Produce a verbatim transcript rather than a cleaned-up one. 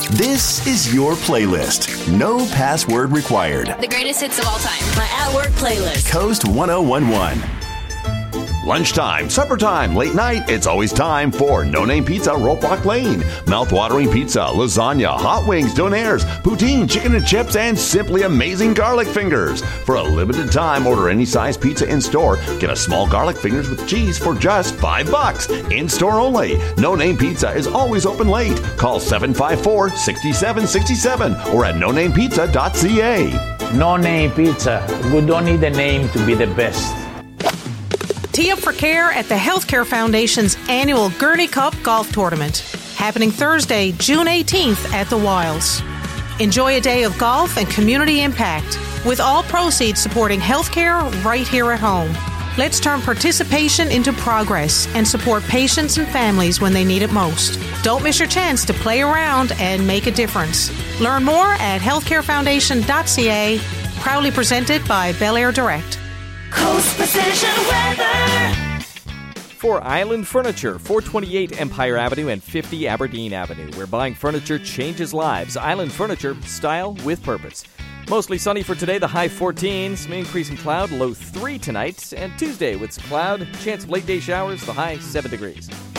This is your playlist. No password required. The greatest hits of all time. My at-work playlist. Coast one oh one one. Lunchtime, supper time, late night, it's always time for No Name Pizza, Rope Walk Lane. Mouth-watering pizza, lasagna, hot wings, donaires, poutine, chicken and chips, and simply amazing garlic fingers. For a limited time, order any size pizza in-store. Get a small garlic fingers with cheese for just five bucks. In-store only. No Name Pizza is always open late. Call seven five four, six seven six seven or at no name pizza dot c a. No Name Pizza. We don't need a name to be the best. Tee up for care at the Healthcare Foundation's annual Gurney Cup Golf Tournament, happening Thursday, June eighteenth at the Wilds. Enjoy a day of golf and community impact, with all proceeds supporting healthcare right here at home. Let's turn participation into progress and support patients and families when they need it most. Don't miss your chance to play around and make a difference. Learn more at healthcare foundation dot c a, proudly presented by Bel Air Direct. Coast Precision Weather. For Island Furniture, four twenty-eight Empire Avenue and fifty Aberdeen Avenue, where buying furniture changes lives. Island Furniture, style with purpose. Mostly sunny for today, the high fourteen. Some increase in cloud, low three tonight. And Tuesday with some cloud, chance of late day showers, the high seven degrees.